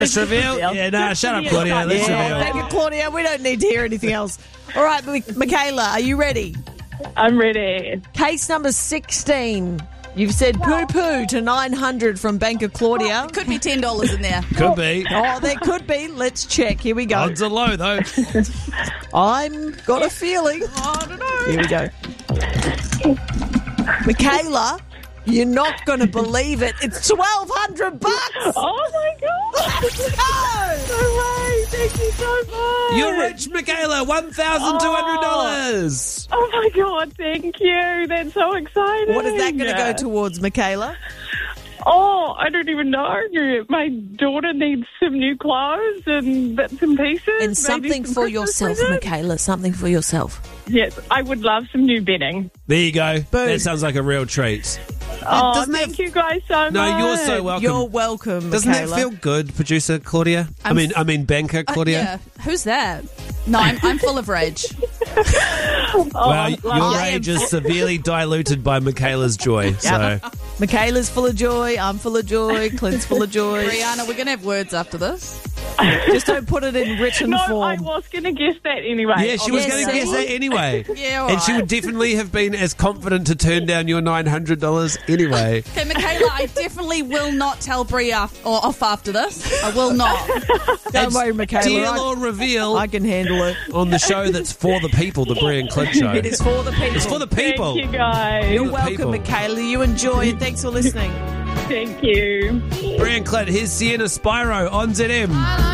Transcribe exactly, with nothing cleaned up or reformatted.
Let's reveal. Yeah, no, shut up, Claudia. Let's Yeah, reveal. thank you, Claudia. We don't need to hear anything else. All right, Mi- Michaela, are you ready? I'm ready. Case number sixteen. You've said poo-poo to nine hundred from Banker Claudia. Could be ten dollars in there. Could be. Oh, there could be. Let's check. Here we go. Odds are low, though. I'm got a feeling. I don't know. Here we go. Michaela, you're not going to believe it. It's twelve hundred bucks. Oh, my God. Let's go. Hooray. Thank you so much. You're rich, Michaela. one thousand two hundred dollars. Oh, my God. Thank you. That's so exciting. What is that going to go towards, Michaela? Oh, I don't even know. My daughter needs some new clothes and bits and pieces. And maybe something some for Christmas yourself, presents. Michaela. Something for yourself. Yes, I would love some new bedding. There you go. Boom. That sounds like a real treat. Oh, doesn't thank that- you guys so much. No, you're so welcome. You're welcome, Doesn't Michaela. that feel good, producer Claudia? i I'm mean, f- I mean, banker Uh, Claudia. yeah. Who's that? No, I'm, I'm full of rage. Oh, Well, love your you. rage is severely diluted by Michaela's joy. So Michaela's full of joy. I'm full of joy. Clint's full of joy. Brianna, we're going to have words after this. Just don't put it in written No, form. I was going to guess that anyway. yeah, she was Yes, going to guess see? that anyway. Yeah, all And she right. would definitely have been as confident to turn down your nine hundred dollars anyway. Okay, Michaela, I definitely will not tell Brie af- or off after this. I will not. Don't worry, Michaela. Deal I, or reveal I can handle it. on the show that's for the people, the Brie and Clint show. It is for the people. It's for the Thank people. you, guys. You're the welcome, people. Michaela. You enjoy it. Thanks for listening. Thank you. Brie and Clint, here's Sienna Spyro on Z M.